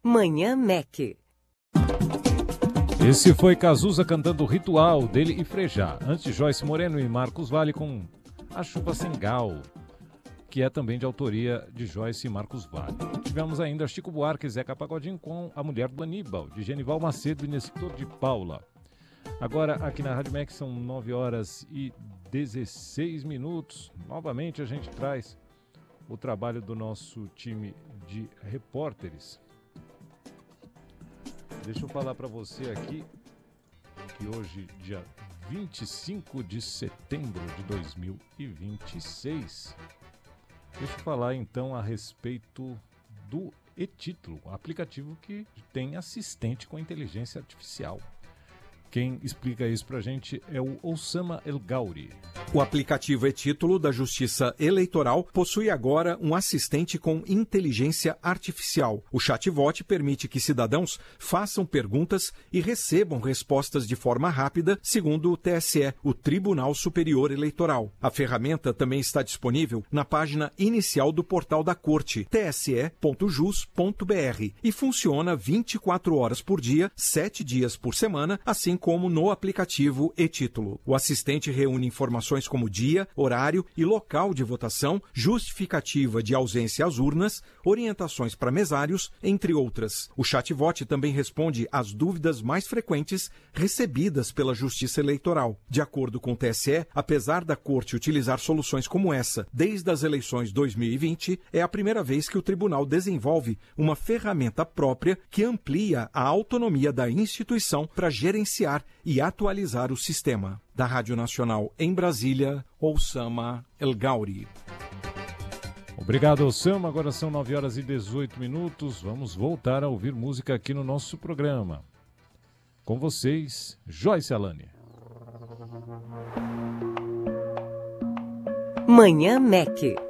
Manhã MEC. Esse foi Cazuza cantando o Ritual, dele e Frejá. Antes, Joyce Moreno e Marcos Valle com A Chuva Sem Gal, que é também de autoria de Joyce e Marcos Valle. Tivemos ainda Chico Buarque e Zeca Pagodinho com A Mulher do Aníbal, de Genival Macedo e Nestor de Paula. Agora, aqui na Rádio MEC são 9 horas e 16 minutos. Novamente a gente traz o trabalho do nosso time de repórteres. Deixa eu falar para você aqui que hoje, dia 25 de setembro de 2026, deixa eu falar então a respeito do e-Título, aplicativo que tem assistente com inteligência artificial. Quem explica isso pra gente é o Oussama El Gauri. O aplicativo e-Título da Justiça Eleitoral possui agora um assistente com inteligência artificial. O chatbot permite que cidadãos façam perguntas e recebam respostas de forma rápida, segundo o TSE, o Tribunal Superior Eleitoral. A ferramenta também está disponível na página inicial do portal da Corte, tse.jus.br, e funciona 24 horas por dia, 7 dias por semana, assim como no aplicativo e-Título. O assistente reúne informações como dia, horário e local de votação, justificativa de ausência às urnas, orientações para mesários, entre outras. O chatbot também responde às dúvidas mais frequentes recebidas pela Justiça Eleitoral. De acordo com o TSE, apesar da Corte utilizar soluções como essa desde as eleições 2020, é a primeira vez que o tribunal desenvolve uma ferramenta própria que amplia a autonomia da instituição para gerenciar e atualizar o sistema. Da Rádio Nacional em Brasília, Oussama El Gauri. Obrigado, Oussama. Agora são 9 horas e 18 minutos. Vamos voltar a ouvir música aqui no nosso programa. Com vocês, Joyce Alane. Manhã MEC.